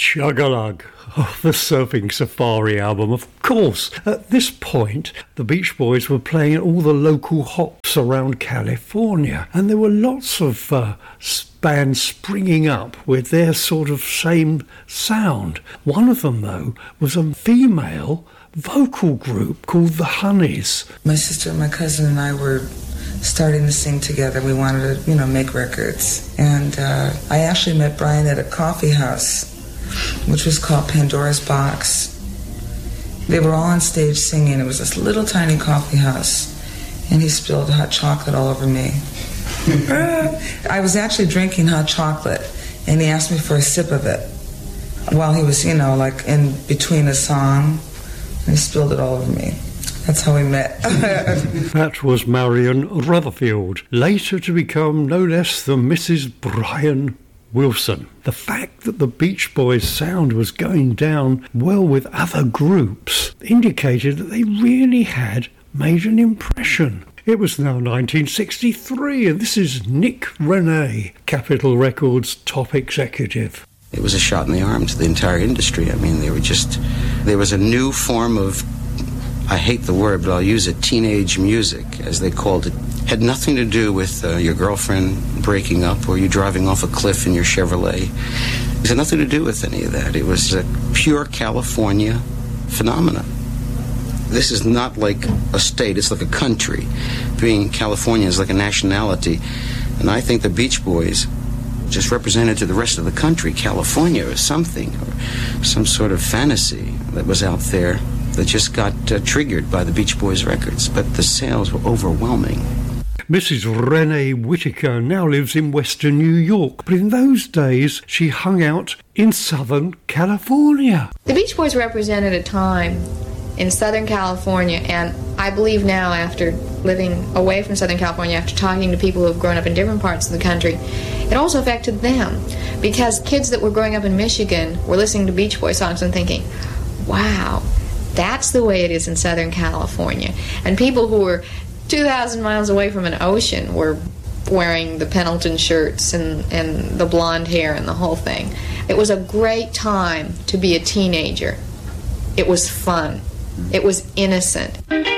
Chug-a-lug, the Surfing Safari album, of course. At this point, the Beach Boys were playing at all the local hops around California, and there were lots of bands springing up with their sort of same sound. One of them, though, was a female vocal group called the Honeys. My sister and my cousin and I were starting to sing together. We wanted to, make records. And I actually met Brian at a coffee house, which was called Pandora's Box. They were all on stage singing. It was this little tiny coffee house, and he spilled hot chocolate all over me. I was actually drinking hot chocolate, and he asked me for a sip of it while he was, like in between a song, and he spilled it all over me. That's how we met. That was Marion Rutherford, later to become no less than Mrs. Brian Wilson. The fact that the Beach Boys' sound was going down well with other groups indicated that they really had made an impression. It was now 1963, and this is Nick Renee, Capitol Records' top executive. It was a shot in the arm to the entire industry. I mean, there was a new form of, I hate the word, but I'll use it, teenage music, as they called it. Had nothing to do with your girlfriend breaking up or you driving off a cliff in your Chevrolet. It had nothing to do with any of that. It was a pure California phenomenon. This is not like a state, it's like a country. Being California is like a nationality. And I think the Beach Boys just represented to the rest of the country California or something, or some sort of fantasy that was out there that just got triggered by the Beach Boys records. But the sales were overwhelming. Mrs. Renee Whitaker now lives in Western New York, but in those days she hung out in Southern California. The Beach Boys represented a time in Southern California, and I believe now, after living away from Southern California, after talking to people who have grown up in different parts of the country, it also affected them, because kids that were growing up in Michigan were listening to Beach Boys songs and thinking, wow, that's the way it is in Southern California. And people who were 2,000 miles away from an ocean were wearing the Pendleton shirts and the blonde hair and the whole thing. It was a great time to be a teenager. It was fun. It was innocent.